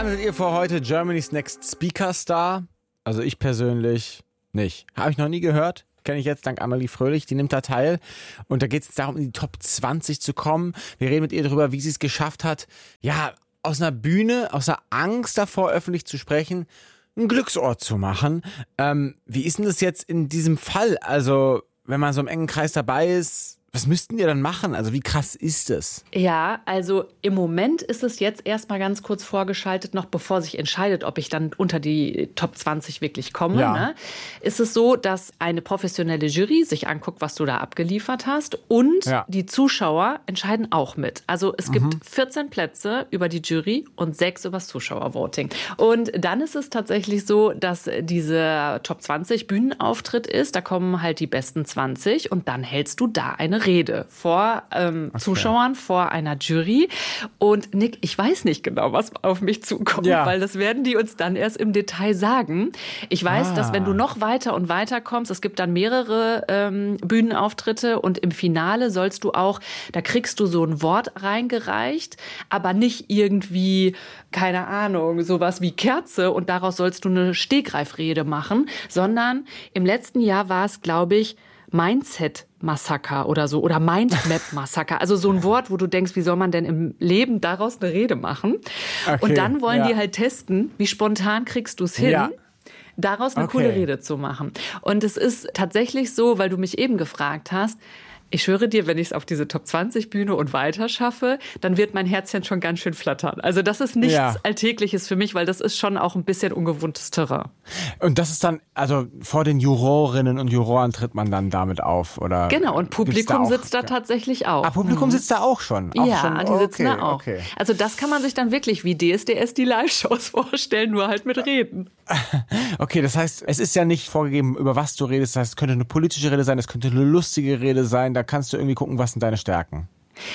Kanntet ihr vor heute Germany's Next Speaker Star? Also ich persönlich nicht. Habe ich noch nie gehört. Kenne ich jetzt dank Amelie Fröhlich, die nimmt da teil. Und da geht es darum, in die Top 20 zu kommen. Wir reden mit ihr darüber, wie sie es geschafft hat, ja, aus einer Bühne, aus einer Angst davor, öffentlich zu sprechen, einen Glücksort zu machen. Wie ist denn das jetzt in diesem Fall? Also, wenn man so im engen Kreis dabei ist, was müssten die dann machen? Also wie krass ist es? Ja, also im Moment ist es jetzt erstmal ganz kurz vorgeschaltet, noch bevor sich entscheidet, ob ich dann unter die Top 20 wirklich komme. Ja. Ne? Ist es so, dass eine professionelle Jury sich anguckt, was du da abgeliefert hast und die Zuschauer entscheiden auch mit. Also es gibt 14 Plätze über die Jury und 6 über das Zuschauervoting. Und dann ist es tatsächlich so, dass dieser Top 20 Bühnenauftritt ist. Da kommen halt die besten 20 und dann hältst du da eine Rede vor Zuschauern, vor einer Jury. Und Nick, ich weiß nicht genau, was auf mich zukommt, weil das werden die uns dann erst im Detail sagen. Ich weiß, dass wenn du noch weiter und weiter kommst, es gibt dann mehrere Bühnenauftritte und im Finale sollst du auch, da kriegst du so ein Wort reingereicht, aber nicht irgendwie, keine Ahnung, sowas wie Kerze und daraus sollst du eine Stegreifrede machen, sondern im letzten Jahr war es, glaube ich, Mindset-Massaker oder so oder Mindmap-Massaker. Also so ein Wort, wo du denkst, wie soll man denn im Leben daraus eine Rede machen? Okay, und dann wollen die halt testen, wie spontan kriegst du es hin, daraus eine coole Rede zu machen. Und es ist tatsächlich so, weil du mich eben gefragt hast, ich schwöre dir, wenn ich es auf diese Top-20-Bühne und weiter schaffe, dann wird mein Herzchen schon ganz schön flattern. Also das ist nichts Alltägliches für mich, weil das ist schon auch ein bisschen ungewohntes Terrain. Und das ist dann, also vor den Jurorinnen und Juroren tritt man dann damit auf? Oder genau, und Publikum sitzt da tatsächlich auch. Ah, Publikum sitzt da auch schon? Die sitzen da auch. Okay. Also das kann man sich dann wirklich wie DSDS die Live-Shows vorstellen, nur halt mit Reden. Okay, das heißt, es ist ja nicht vorgegeben, über was du redest. Das heißt, es könnte eine politische Rede sein, es könnte eine lustige Rede sein. Da kannst du irgendwie gucken, was sind deine Stärken.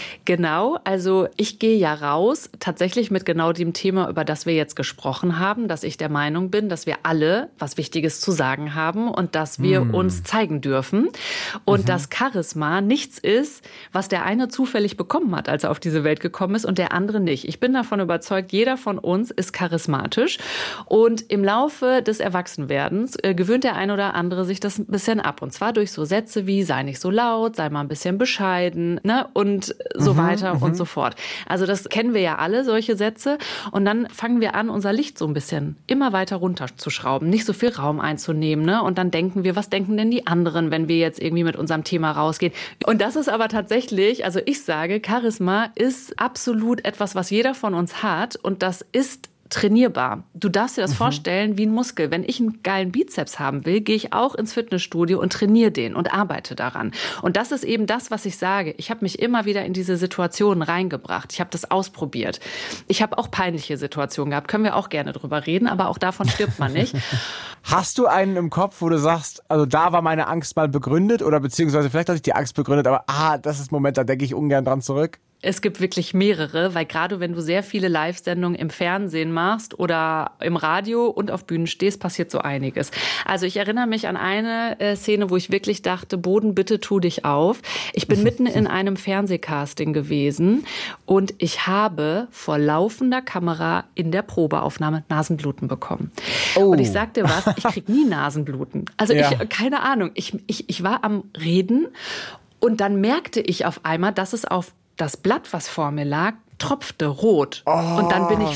Genau, also ich gehe ja raus, tatsächlich mit genau dem Thema, über das wir jetzt gesprochen haben, dass ich der Meinung bin, dass wir alle was Wichtiges zu sagen haben und dass wir uns zeigen dürfen und dass Charisma nichts ist, was der eine zufällig bekommen hat, als er auf diese Welt gekommen ist und der andere nicht. Ich bin davon überzeugt, jeder von uns ist charismatisch und im Laufe des Erwachsenwerdens gewöhnt der ein oder andere sich das ein bisschen ab und zwar durch so Sätze wie sei nicht so laut, sei mal ein bisschen bescheiden, ne, und so weiter und so fort. Also das kennen wir ja alle, solche Sätze. Und dann fangen wir an, unser Licht so ein bisschen immer weiter runterzuschrauben, nicht so viel Raum einzunehmen. Ne? Und dann denken wir, was denken denn die anderen, wenn wir jetzt irgendwie mit unserem Thema rausgehen? Und das ist aber tatsächlich, also ich sage, Charisma ist absolut etwas, was jeder von uns hat. Und das ist trainierbar. Du darfst dir das vorstellen wie ein Muskel. Wenn ich einen geilen Bizeps haben will, gehe ich auch ins Fitnessstudio und trainiere den und arbeite daran. Und das ist eben das, was ich sage. Ich habe mich immer wieder in diese Situationen reingebracht. Ich habe das ausprobiert. Ich habe auch peinliche Situationen gehabt. Können wir auch gerne drüber reden, aber auch davon stirbt man nicht. Hast du einen im Kopf, wo du sagst, also da war meine Angst mal begründet oder beziehungsweise vielleicht hatte ich die Angst begründet, aber das ist ein Moment, da denke ich ungern dran zurück? Es gibt wirklich mehrere, weil gerade wenn du sehr viele Live-Sendungen im Fernsehen machst oder im Radio und auf Bühnen stehst, passiert so einiges. Also ich erinnere mich an eine Szene, wo ich wirklich dachte, Boden, bitte tu dich auf. Ich bin mitten in einem Fernsehcasting gewesen und ich habe vor laufender Kamera in der Probeaufnahme Nasenbluten bekommen. Oh. Und ich sag dir was, ich krieg nie Nasenbluten. Also keine Ahnung, ich war am Reden und dann merkte ich auf einmal, dass es auf das Blatt, was vor mir lag, tropfte rot. Und dann bin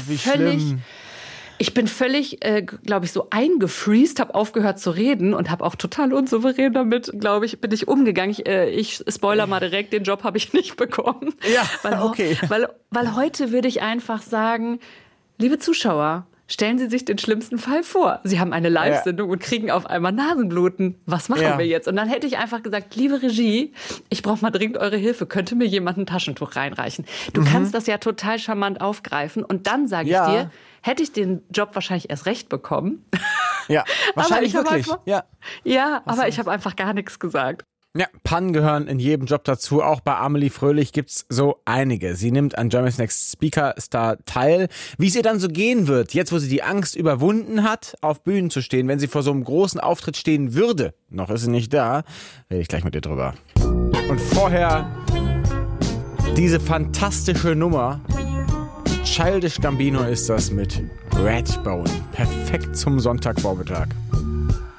ich völlig, glaube ich, so eingefreezed, habe aufgehört zu reden und habe auch total unsouverän damit, glaube ich, bin ich umgegangen. Ich spoiler mal direkt, den Job habe ich nicht bekommen. Ja, weil heute würde ich einfach sagen, liebe Zuschauer, stellen Sie sich den schlimmsten Fall vor. Sie haben eine Live-Sendung und kriegen auf einmal Nasenbluten. Was machen wir jetzt? Und dann hätte ich einfach gesagt, liebe Regie, ich brauche mal dringend eure Hilfe. Könnte mir jemand ein Taschentuch reinreichen? Du kannst das ja total charmant aufgreifen. Und dann sage ich dir, hätte ich den Job wahrscheinlich erst recht bekommen. Ja, wahrscheinlich wirklich. Aber ich habe einfach gar nichts gesagt. Ja, Pannen gehören in jedem Job dazu. Auch bei Amelie Fröhlich gibt's so einige. Sie nimmt an Germany's Next Speaker Star teil. Wie es ihr dann so gehen wird, jetzt wo sie die Angst überwunden hat, auf Bühnen zu stehen, wenn sie vor so einem großen Auftritt stehen würde. Noch ist sie nicht da. Rede ich gleich mit ihr drüber. Und vorher diese fantastische Nummer Childish Gambino ist das mit Redbone. Perfekt zum Sonntagvormittag.